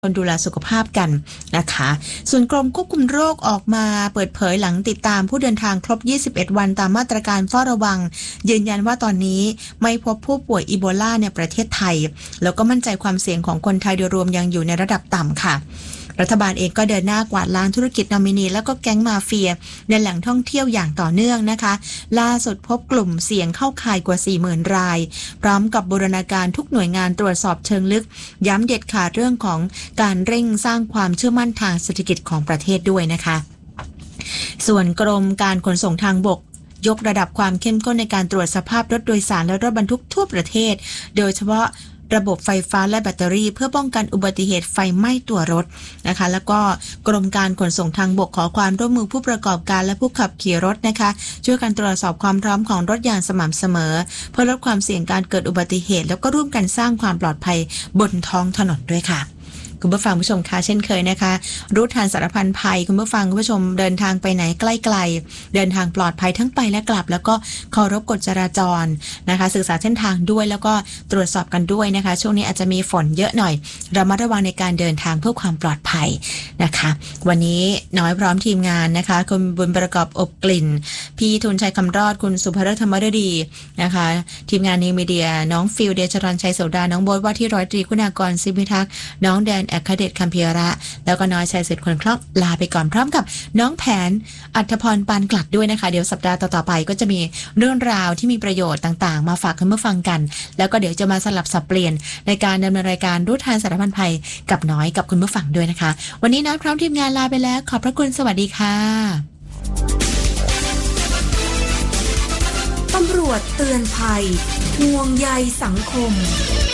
คนดูแลสุขภาพกันนะคะส่วนกรมควบคุมโรคออกมาเปิดเผยหลังติดตามผู้เดินทางครบ21วันตามมาตรการเฝ้าระวังยืนยันว่าตอนนี้ไม่พบผู้ป่วยอีโบลาในประเทศไทยแล้วก็มั่นใจความเสี่ยงของคนไทยโดยรวมยังอยู่ในระดับต่ำค่ะรัฐบาลเองก็เดินหน้ากวาดล้างธุรกิจนอมินีแล้วก็แก๊งมาเฟียในแหล่งท่องเที่ยวอย่างต่อเนื่องนะคะล่าสุดพบกลุ่มเสี่ยงเข้าข่ายกว่า 40,000 รายพร้อมกับบูรณาการทุกหน่วยงานตรวจสอบเชิงลึกย้ำเด็ดขาดเรื่องของการเร่งสร้างความเชื่อมั่นทางเศรษฐกิจของประเทศด้วยนะคะส่วนกรมการขนส่งทางบกยกระดับความเข้มข้นในการตรวจสภาพรถโดยสารและรถบรรทุกทั่วประเทศโดยเฉพาะระบบไฟฟ้าและแบตเตอรี่เพื่อป้องกันอุบัติเหตุไฟไหม้ตัวรถนะคะแล้วก็กรมการขนส่งทางบกขอความร่วมมือผู้ประกอบการและผู้ขับขี่รถนะคะช่วยกันตรวจสอบความพร้อมของรถอย่างสม่ำเสมอเพื่อลดความเสี่ยงการเกิดอุบัติเหตุแล้วก็ร่วมกันสร้างความปลอดภัยบนท้องถนนด้วยค่ะคุณผู้ฟังผู้ชมคะเช่นเคยนะคะรู้ทันสารพันภัยคุณผู้ฟังคุณผู้ชมเดินทางไปไหนใกล้ๆเดินทางปลอดภัยทั้งไปและกลับแล้วก็เคารพกฎจราจรนะคะศึกษาเส้นทางด้วยแล้วก็ตรวจสอบกันด้วยนะคะช่วงนี้อาจจะมีฝนเยอะหน่อยระมัดระวังในการเดินทางเพื่อความปลอดภัยนะคะวันนี้น้อยพร้อมทีมงานนะคะคุณบุญประกอบอบกลิ่นพี่ทุนชัยคำรอดคุณสุภฤกษ์ธรรมฤดีนะคะทีมงานนิวมีเดียน้องฟิลเดชรัญชัยโสดาน้องโบ๊ทว่าที่100 ตรีคุณากรศิพิทักษ์น้องแดนอัคเดชคัมพีระแล้วก็น้อยชัยเสร็จคนคล่องลาไปก่อนพร้อมกับน้องแผนอัธพรปานกลัดด้วยนะคะเดี๋ยวสัปดาห์ต่อๆไปก็จะมีเรื่องราวที่มีประโยชน์ต่างๆมาฝากคุณผู้ฟังกันแล้วก็เดี๋ยวจะมาสลับสับเปลี่ยนในการดำเนินรายการรู้ทันสารพันภัยกับน้อยกับคุณผู้ฟังด้วยนะคะวันนี้น้อยพร้อมทีมงานลาไปแล้วขอบพระคุณสวัสดีค่ะตำรวจเตือนภัยห่วงใยสังคม